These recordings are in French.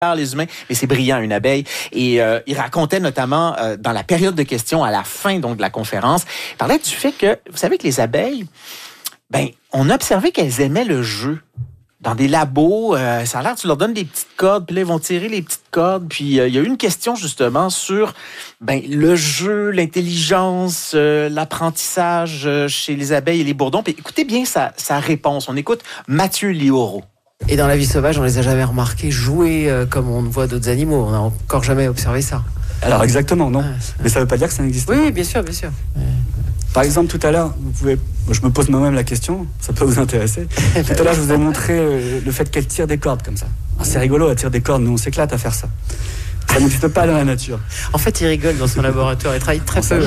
les humains, mais c'est brillant, une abeille. Et il racontait notamment dans la période de questions à la fin donc de la conférence, il parlait du fait que, vous savez que les abeilles, on a observé qu'elles aimaient le jeu. Dans des labos, ça a l'air, tu leur donnes des petites cordes, puis là, ils vont tirer les petites cordes. Puis il y a eu une question justement sur le jeu, l'intelligence, l'apprentissage chez les abeilles et les bourdons. Puis écoutez bien sa réponse. On écoute Mathieu Lioro. Et dans la vie sauvage, on les a jamais remarqués jouer comme on voit d'autres animaux. On n'a encore jamais observé ça. Alors exactement, non. Mais ça ne veut pas dire que ça n'existe pas. Oui, bien sûr, bien sûr. Par exemple, tout à l'heure, je me pose moi-même la question, ça peut vous intéresser. Tout à l'heure, je vous ai montré le fait qu'elle tire des cordes comme ça. Alors, c'est rigolo, elle tire des cordes, nous on s'éclate à faire ça. Ça n'existe pas dans la nature. En fait, il rigole dans son laboratoire, il travaille très peu.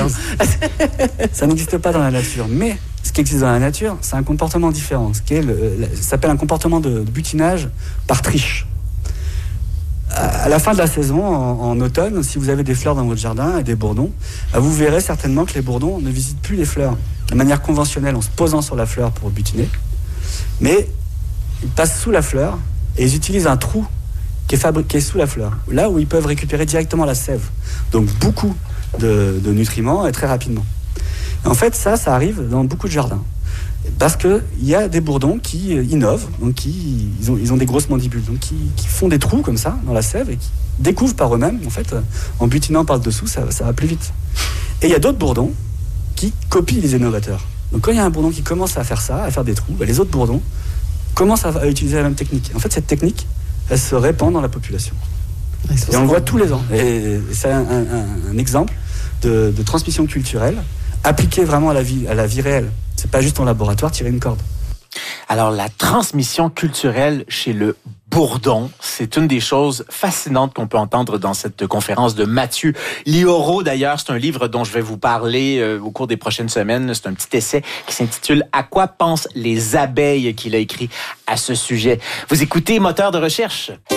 Ça n'existe pas dans la nature, mais ce qui existe dans la nature, c'est un comportement différent. Ça s'appelle un comportement de butinage par triche. À la fin de la saison, en automne, si vous avez des fleurs dans votre jardin et des bourdons, vous verrez certainement que les bourdons ne visitent plus les fleurs de manière conventionnelle en se posant sur la fleur pour butiner, mais ils passent sous la fleur et ils utilisent un trou qui est sous la fleur, là où ils peuvent récupérer directement la sève. Donc beaucoup de nutriments et très rapidement. Et en fait, ça arrive dans beaucoup de jardins. Parce qu'il y a des bourdons qui innovent, donc ils ont des grosses mandibules, donc qui font des trous comme ça dans la sève et qui découvrent par eux-mêmes, en fait, en butinant par le dessous, ça va plus vite. Et il y a d'autres bourdons qui copient les innovateurs. Donc quand il y a un bourdon qui commence à faire ça, à faire des trous, les autres bourdons commencent à utiliser la même technique. En fait, cette technique, elle se répand dans la population. Et on le voit tous les ans. Et c'est un exemple de transmission culturelle appliquée vraiment à la vie réelle. C'est pas juste en laboratoire tirer une corde. Alors, la transmission culturelle chez le bourdon, c'est une des choses fascinantes qu'on peut entendre dans cette conférence de Mathieu Lioro. D'ailleurs, c'est un livre dont je vais vous parler au cours des prochaines semaines. C'est un petit essai qui s'intitule « À quoi pensent les abeilles » qu'il a écrit à ce sujet. Vous écoutez Moteur de recherche.